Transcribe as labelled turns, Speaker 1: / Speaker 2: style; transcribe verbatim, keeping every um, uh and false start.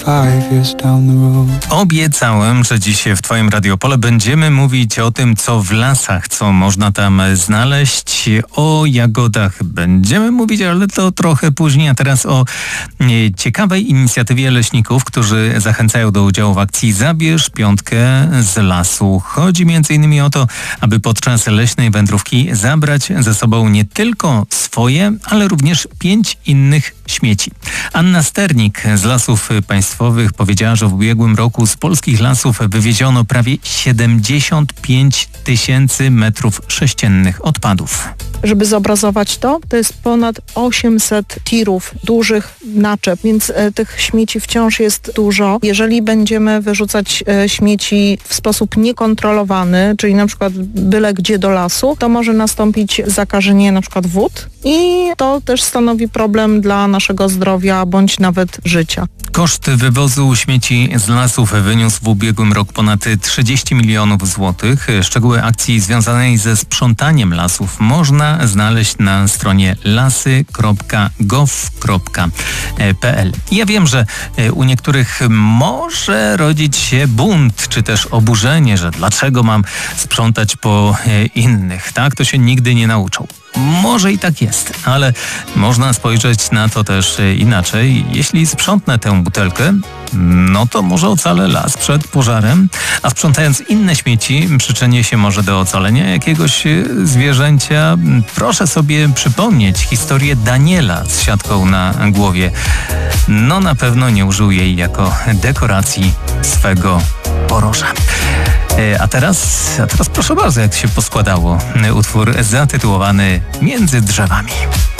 Speaker 1: five years down the road.
Speaker 2: Obiecałem, że dziś w Twoim Radiopole będziemy mówić o tym, co w lasach, co można tam znaleźć. O jagodach będziemy mówić, ale to trochę później. A teraz o ciekawej inicjatywie leśników, którzy zachęcają do udziału w akcji Zabierz piątkę z lasu. Chodzi między innymi o to, aby podczas leśnej wędrówki zabrać ze sobą nie tylko swoje, ale również pięć innych śmieci. Anna Sternik z Lasów Państwowych powiedziała, że w ubiegłym roku z polskich lasów wywieziono prawie siedemdziesiąt pięć tysięcy metrów sześciennych odpadów.
Speaker 3: Żeby zobrazować to, to jest ponad osiemset tirów, dużych naczep, więc e, tych śmieci wciąż jest dużo. Jeżeli będziemy wyrzucać e, śmieci w sposób niekontrolowany, czyli na przykład byle gdzie do lasu, to może nastąpić zakażenie na przykład wód i to też stanowi problem dla naszego zdrowia bądź nawet życia.
Speaker 2: Koszt wywozu śmieci z lasów wyniósł w ubiegłym roku ponad trzydzieści milionów złotych. Szczegóły akcji związanej ze sprzątaniem lasów można znaleźć na stronie lasy kropka gov kropka p l. Ja wiem, że u niektórych może rodzić się bunt, czy też oburzenie, że dlaczego mam sprzątać po innych, tak? To się nigdy nie nauczą. Może i tak jest, ale można spojrzeć na to też inaczej. Jeśli sprzątnę tę butelkę, no to może ocalę las przed pożarem, a sprzątając inne śmieci przyczynię się może do ocalenia jakiegoś zwierzęcia. Proszę sobie przypomnieć historię Daniela z siatką na głowie. No na pewno nie użył jej jako dekoracji swego poroża. A teraz, a teraz proszę bardzo, jak się poskładało utwór zatytułowany Między drzewami.